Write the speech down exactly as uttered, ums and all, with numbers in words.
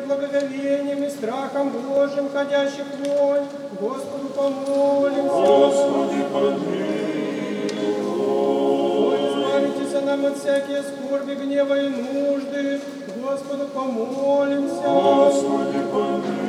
благоговением и страхом Божьим, ходящих вонь, Господу помолимся. Господи, помилуй. Ой, избавитесь нам от всякие скорби, гнева и нужды, Господу помолимся. Господи, помилуй.